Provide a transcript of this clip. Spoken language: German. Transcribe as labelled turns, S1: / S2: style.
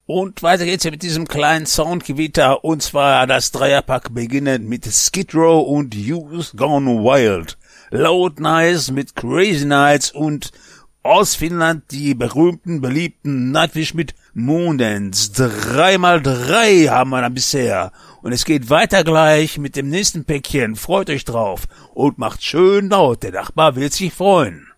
S1: Und weiter geht's hier mit diesem kleinen Soundgewitter, und zwar das Dreierpack beginnend mit Skid Row und Youth Gone Wild, Loud Nice mit Crazy Nights und aus Finnland die berühmten, beliebten Nightwish mit Moondance. 3x3 haben wir dann bisher. Und es geht weiter gleich mit dem nächsten Päckchen. Freut euch drauf und macht schön laut, der Nachbar wird sich freuen.